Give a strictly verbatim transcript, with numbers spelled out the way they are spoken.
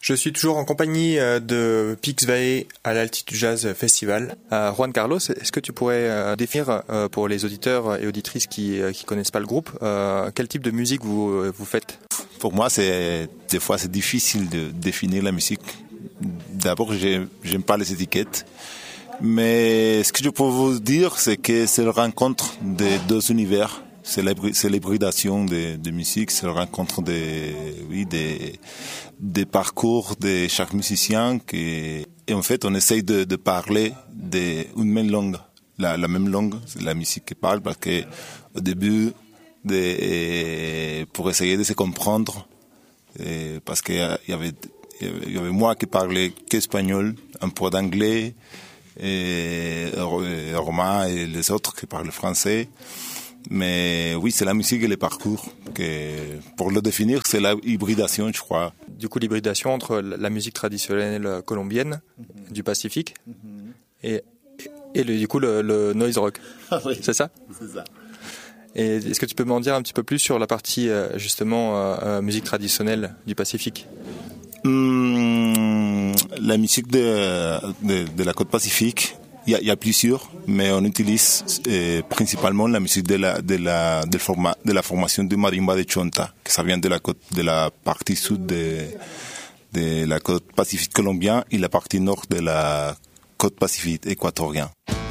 Je suis toujours en compagnie euh, de Pix Vae à l'Altitude Jazz Festival. Euh, Juan Carlos, est-ce que tu pourrais euh, définir euh, pour les auditeurs et auditrices qui ne connaissent pas le groupe, euh, quel type de musique vous, vous faites? Pour moi, c'est, des fois, c'est difficile de définir la musique. D'abord, je n'aime pas les étiquettes. Mais ce que je peux vous dire, c'est que c'est la rencontre de deux univers. C'est l'hybridation de, de musique, c'est la rencontre des, oui, des, des parcours de chaque musicien. Qui, et en fait, on essaye de, de parler d'une même langue. La, la même langue, c'est la musique qui parle, parce que au début, de, pour essayer de se comprendre, et parce qu'il y avait, il y avait moi qui parlais qu'espagnol, un peu d'anglais, et, et Romain et les autres qui parlent français. Mais oui, c'est la musique et les parcours. Que, pour le définir, c'est la hybridation, je crois. Du coup, l'hybridation entre la musique traditionnelle colombienne mm-hmm. du Pacifique mm-hmm. et, et le, du coup le, le noise rock. Ah oui, c'est ça? C'est ça. Et est-ce que tu peux m'en dire un petit peu plus sur la partie justement euh, musique traditionnelle du Pacifique? Hum, la musique de, de, de la côte Pacifique, il y, y a plusieurs, mais on utilise euh, principalement la musique de la de la de, forma, de la formation du marimba de Chonta, que ça vient de la côte, de la partie sud de de la côte Pacifique colombienne et la partie nord de la côte Pacifique équatorienne.